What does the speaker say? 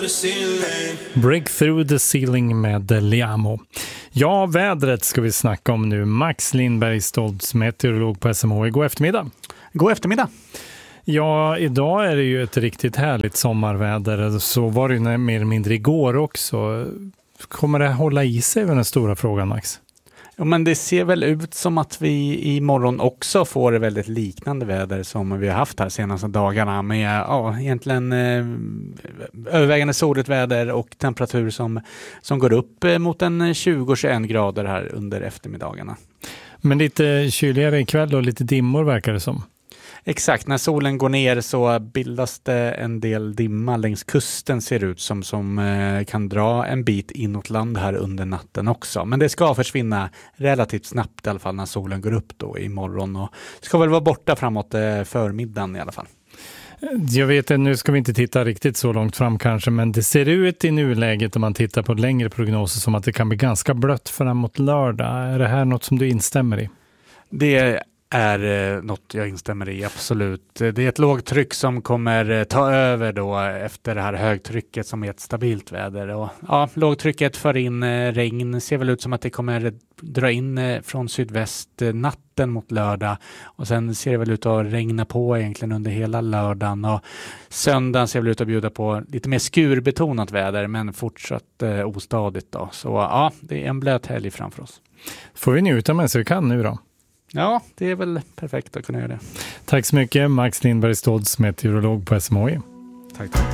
the ceiling. Break through the ceiling med Liamo. Ja, vädret ska vi snacka om nu. Max Lindberg Stoltz, meteorolog på SMHI. God eftermiddag. God eftermiddag. Ja, idag är det ju ett riktigt härligt sommarväder. Så var det ju mer eller mindre igår också. Kommer det hålla i sig med den stora frågan, Max? Ja, men det ser väl ut som att vi imorgon också får väldigt liknande väder som vi har haft här senaste dagarna med egentligen övervägande soligt väder och temperatur som går upp mot en 20-21 grader här under eftermiddagarna. Men lite kyligare ikväll och lite dimmor verkar det som. Exakt, när solen går ner så bildas det en del dimma längs kusten ser ut som kan dra en bit inåt land här under natten också. Men det ska försvinna relativt snabbt i alla fall när solen går upp då imorgon och ska väl vara borta framåt förmiddagen i alla fall. Jag vet att nu ska vi inte titta riktigt så långt fram kanske, men det ser ut i nuläget om man tittar på längre prognoser som att det kan bli ganska blött framåt lördag. Är det här något som du instämmer i? Det är något jag instämmer i, absolut. Det är ett lågtryck som kommer ta över då efter det här högtrycket som är ett stabilt väder. Och, ja, lågtrycket för in regn, ser väl ut som att det kommer dra in från sydväst natten mot lördag. Och sen ser det väl ut att regna på egentligen under hela lördagen. Och söndagen ser väl ut att bjuda på lite mer skurbetonat väder men fortsatt ostadigt då. Så ja, det är en blöt helg framför oss. Får vi njuta med så vi kan nu då? Ja, det är väl perfekt att kunna göra det. Tack så mycket, Max Lindberg Stoltz, meteorolog på SMHI. Tack.